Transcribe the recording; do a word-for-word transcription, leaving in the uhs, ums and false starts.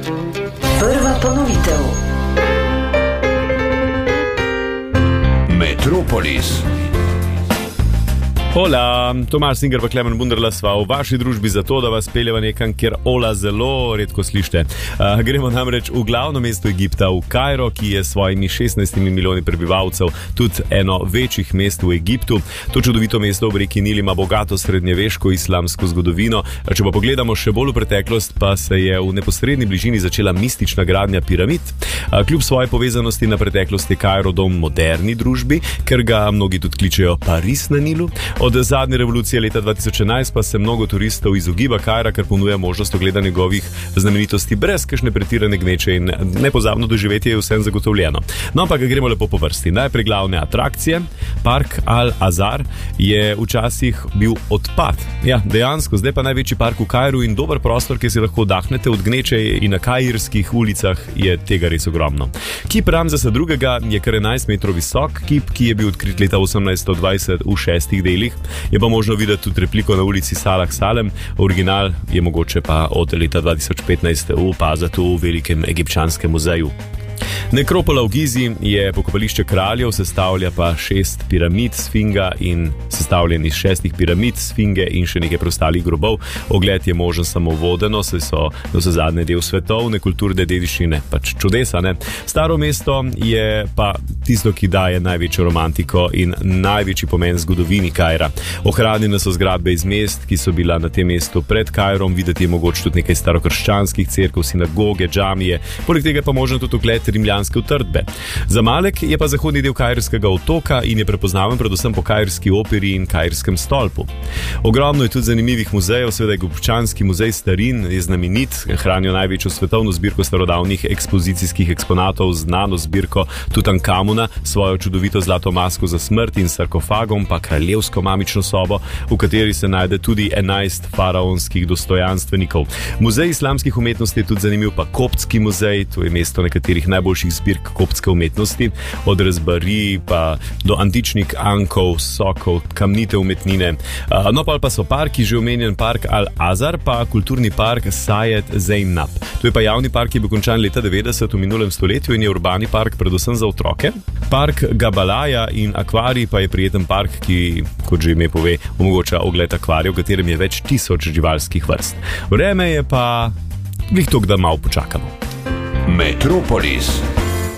Prva ponovitev. Metropolis. Hola, Tomaž Singer pa Klemen Bunderla sva v vaši družbi zato, da vas peljeva nekam, kjer ola zelo redko slište. Uh, gremo namreč v glavno mesto Egipta, v Kairo, ki je s svojimi šestnajstimi milijoni prebivalcev tudi eno večjih mest v Egiptu. To čudovito mesto ob reki Nil ima bogato srednjeveško islamsko zgodovino. Če pa pogledamo še bolj v preteklost, pa se je v neposredni bližini začela mistična gradnja piramid. Uh, kljub svoje povezanosti na preteklost je Kairo dom moderni družbi, ker ga mnogi tudi kličejo Pariz na Nilu. Od zadnje revolucije leta dva tisoč enajst pa se mnogo turistov izogiba Kaira, ker ponuja možnost ogleda njegovih znamenitosti brez kakšne pretirane gneče in nepozabno doživetje je vsem zagotovljeno. No, ampak gremo lepo po vrsti. Najprej glavne atrakcije. Park Al-Azhar je včasih bil odpad. Ja, dejansko, zdaj pa največji park v Kairu in dober prostor, kjer si lahko oddahnete od gneče in na kairskih ulicah je tega res ogromno. Kip Ramzesa drugega je kar enajst metrov visok, kip, ki je bil odkrit leta osemnajststo dvajset v šestih delih. Je pa možno videti tudi repliko na ulici Salah Salem, original je mogoče pa od leta dva tisoč petnajst opaziti v velikem egipčanskem muzeju. Nekropola v Gizi je pokopališče kraljev, sestavlja pa šest piramid Sfinga in sestavljen iz šestih piramid Sfinge in še nekaj preostalih grobov. Ogled je možen samo vodeno, saj so navsezadnje del svetovne kulturne dediščine, pač čudesa, ne? Staro mesto je pa tisto, ki daje največjo romantiko in največji pomen zgodovini Kaira. Ohranjene so zgradbe iz mest, ki so bila na tem mestu pred Kairom, videti je mogoče tudi nekaj starokrščanskih cerkev, sinagoge, džamije, poleg tega pa možno tudi ogled rimljanske utrdbe. Zamalek je pa zahodni del kairskega otoka in je prepoznaven predvsem po kairski operi in kairskem stolpu. Ogromno je tudi zanimivih muzejev, seveda egipčanski muzej starin je znamenit, hranijo največjo svetovno zbirko starodavnih ekspozicijskih eksponatov, znano zbirko Tutankamuna, svojo čudovito zlato masko za smrt in sarkofagom, pa kraljevsko mamično sobo, v kateri se najde tudi enajst faraonskih dostojanstvenikov. Muzej islamskih umetnosti je tudi zanimiv, pa koptski muzej, to je mesto nekaterih najboljših zbirk koptske umetnosti, od rezbarij pa do antičnih ankov, sokov, kamnite umetnine. No, pa so parki, že omenjen park Al-Azhar, pa kulturni park Sayed Zainab. To je pa javni park, ki je bil končan leta devetdeset v minulem stoletju in je urbani park predvsem za otroke. Park Gabalaja in akvarij pa je prijeten park, ki, kot že ime pove, omogoča ogled akvarija, v katerem je več tisoč živalskih vrst. Vreme je pa glih toliko, da malo počakamo. Metropolis.